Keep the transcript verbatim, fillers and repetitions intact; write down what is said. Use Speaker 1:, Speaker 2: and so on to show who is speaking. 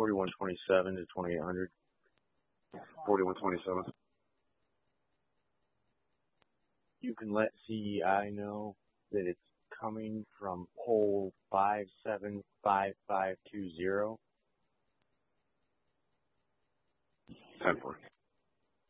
Speaker 1: forty-one twenty-seven to twenty-eight hundred.
Speaker 2: forty-one twenty-seven.
Speaker 1: You can let C E I know that it's coming from pole five seven five five two zero.
Speaker 2: ten four.